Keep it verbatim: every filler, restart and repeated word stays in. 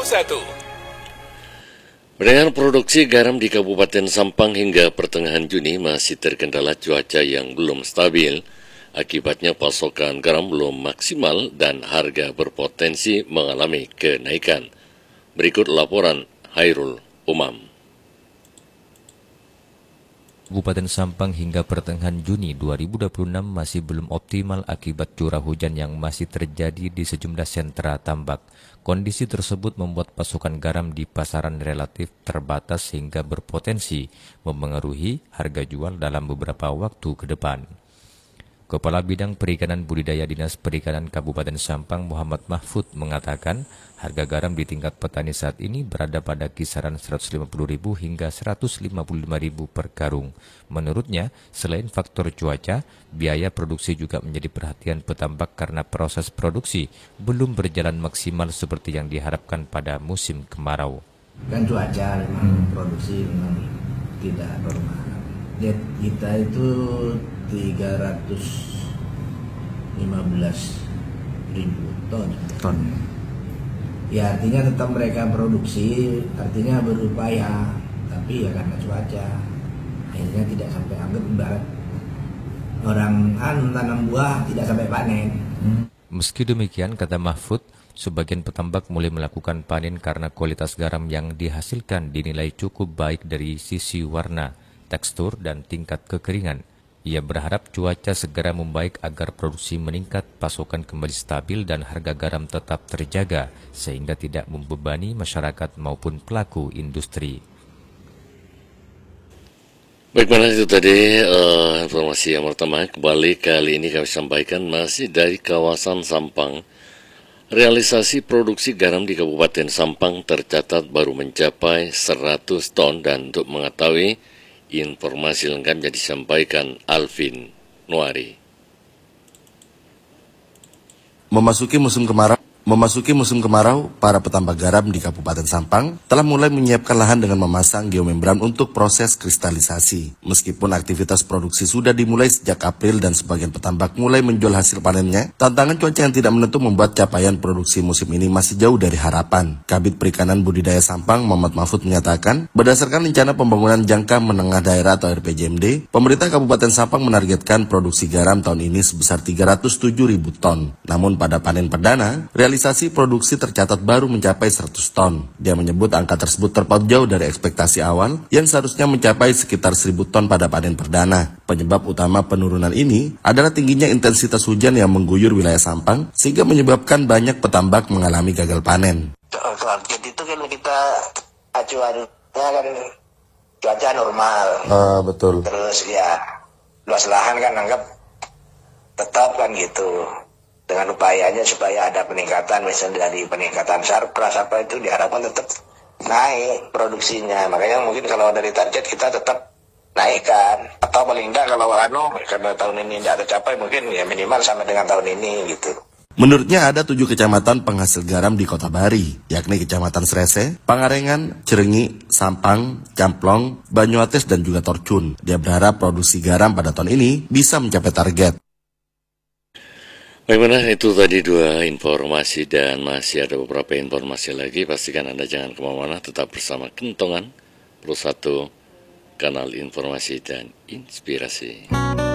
satu. Mendengar produksi garam di Kabupaten Sampang hingga pertengahan Juni masih terkendala cuaca yang belum stabil. Akibatnya pasokan garam belum maksimal dan harga berpotensi mengalami kenaikan. Berikut laporan Hairul Umam. Kabupaten Sampang hingga pertengahan Juni dua ribu dua puluh enam masih belum optimal akibat curah hujan yang masih terjadi di sejumlah sentra tambak. Kondisi tersebut membuat pasokan garam di pasaran relatif terbatas hingga berpotensi mempengaruhi harga jual dalam beberapa waktu ke depan. Kepala Bidang Perikanan Budidaya Dinas Perikanan Kabupaten Sampang Muhammad Mahfud mengatakan harga garam di tingkat petani saat ini berada pada kisaran seratus lima puluh ribu hingga seratus lima puluh lima ribu per karung. Menurutnya, selain faktor cuaca, biaya produksi juga menjadi perhatian petambak karena proses produksi belum berjalan maksimal seperti yang diharapkan pada musim kemarau. Kan cuaca memang produksi memang tidak normal. Net kita itu tiga ratus lima belas ribu ton. ton. Ya artinya tetap mereka produksi, artinya berupaya, tapi ya karena cuaca akhirnya tidak sampai, anggap ibarat orang an tanam buah tidak sampai panen. Meski demikian, kata Mahfud, sebagian petambak mulai melakukan panen karena kualitas garam yang dihasilkan dinilai cukup baik dari sisi warna, tekstur, dan tingkat kekeringan. Ia berharap cuaca segera membaik agar produksi meningkat, pasokan kembali stabil, dan harga garam tetap terjaga, sehingga tidak membebani masyarakat maupun pelaku industri. Baik, mana itu tadi uh, informasi yang pertama. Kembali kali ini kami sampaikan masih dari kawasan Sampang. Realisasi produksi garam di Kabupaten Sampang tercatat baru mencapai seratus ton, dan untuk mengetahui informasi lengkapnya disampaikan Alvin Nuari. Memasuki musim kemarau, memasuki musim kemarau, para petambak garam di Kabupaten Sampang telah mulai menyiapkan lahan dengan memasang geomembran untuk proses kristalisasi. Meskipun aktivitas produksi sudah dimulai sejak April dan sebagian petambak mulai menjual hasil panennya, tantangan cuaca yang tidak menentu membuat capaian produksi musim ini masih jauh dari harapan. Kabid Perikanan Budidaya Sampang Muhammad Mahfud menyatakan, berdasarkan rencana pembangunan jangka menengah daerah atau R P J M D, pemerintah Kabupaten Sampang menargetkan produksi garam tahun ini sebesar tiga ratus tujuh ribu ton. Namun pada panen perdana, realisasi produksi tercatat baru mencapai seratus ton. Dia menyebut angka tersebut terpaut jauh dari ekspektasi awal yang seharusnya mencapai sekitar seribu ton pada panen perdana. Penyebab utama penurunan ini adalah tingginya intensitas hujan yang mengguyur wilayah Sampang sehingga menyebabkan banyak petambak mengalami gagal panen. Target itu kan kita acuannya kan cuaca normal. Uh, betul. Terus ya luas lahan kan anggap tetap kan gitu. Dengan upayanya supaya ada peningkatan, misalnya dari peningkatan sarpras apa itu diharapkan tetap naik produksinya. Makanya mungkin kalau dari target kita tetap naikkan, atau paling enggak kalau anu karena tahun ini tidak tercapai mungkin ya minimal sama dengan tahun ini gitu. Menurutnya ada tujuh kecamatan penghasil garam di Kota Bari, yakni Kecamatan Srese, Pangarengan, Cirenyi, Sampang, Camplong, Banyuates, dan juga Torcun. Dia berharap produksi garam pada tahun ini bisa mencapai target. Bagaimana itu tadi dua informasi, dan masih ada beberapa informasi lagi. Pastikan Anda jangan kemana-mana, tetap bersama Kentongan Plus Satu, kanal informasi dan inspirasi.